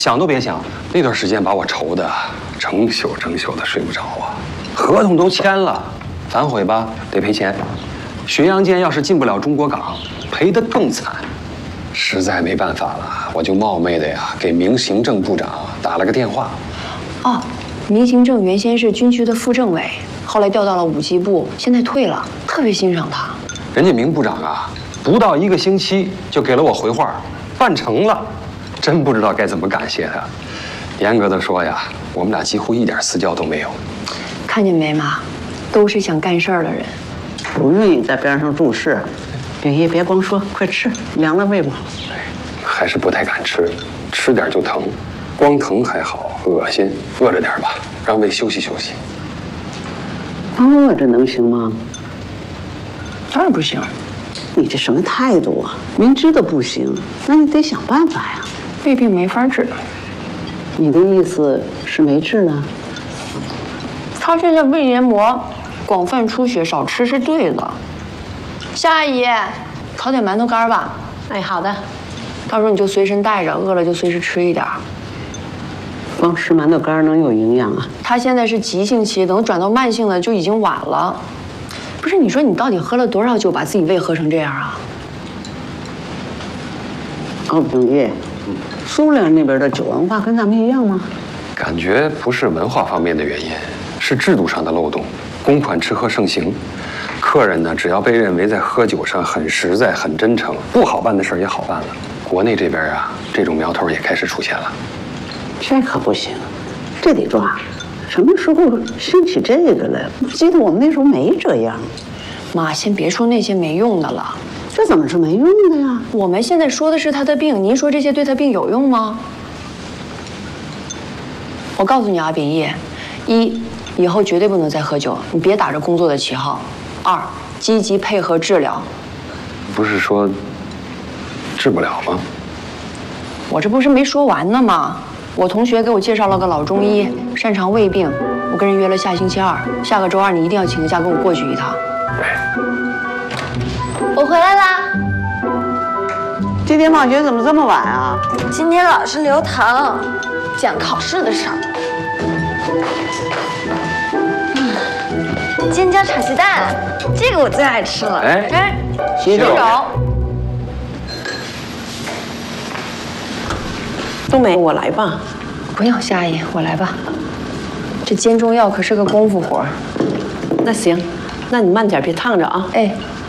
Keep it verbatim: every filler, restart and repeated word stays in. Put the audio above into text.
想都别想。那段时间把我愁的整宿整宿的睡不着啊。合同都签了，反悔吧得赔钱。巡洋舰要是进不了中国港，赔得更惨。实在没办法了，我就冒昧的呀给明行政部长打了个电话。 哦，明行政原先是军区的副政委，后来调到了武器部，现在退了，特别欣赏他。 人家明部长啊，不到一个星期就给了我回话，办成了，真不知道该怎么感谢他。严格的说呀，我们俩几乎一点私交都没有。 看见没妈，都是想干事儿的人。 不愿意在边上注视，秉义别光说，快吃，凉了胃吧。 还是不太敢吃，吃点就疼，光疼还好，恶心，饿着点吧，让胃休息休息。 饿着能行吗？ 当然不行。 你这什么态度啊？明知道不行，那你得想办法呀。 胃病没法治。 你的意思是没治呢？ 他现在胃黏膜广泛出血，少吃是对的。夏阿姨，烤点馒头干吧。 哎，好的。 到时候你就随身带着，饿了就随时吃一点。 光吃馒头干能有营养啊？ 他现在是急性期，等转到慢性的就已经晚了。不是，你说你到底喝了多少酒，把自己胃喝成这样啊？ 高秉义，苏联那边的酒文化跟咱们一样吗？ 感觉不是文化方面的原因，是制度上的漏洞。公款吃喝盛行，客人呢只要被认为在喝酒上很实在、很真诚，不好办的事儿也好办了。国内这边啊，这种苗头也开始出现了。 这可不行，这得抓。什么时候兴起这个来？我记得我们那时候没这样。 妈，先别说那些没用的了。 这怎么是没用的呀？ 我们现在说的是他的病，您说这些对他病有用吗？我告诉你啊，秉义，一，以后绝对不能再喝酒，你别打着工作的旗号。二，积极配合治疗。 不是说治不了吗？ 我这不是没说完呢吗？我同学给我介绍了个老中医，擅长胃病，我跟人约了下星期二，下个周二你一定要请个假跟我过去一趟。 我回来啦！ 今天放学怎么这么晚啊？ 今天老师留堂，讲考试的事儿。嗯，尖椒炒鸡蛋，这个我最爱吃了。 哎哎， 洗手。冬梅，我来吧。 不用，夏阿姨，我来吧。这煎中药可是个功夫活儿。 那行，那你慢点，别烫着啊。 哎。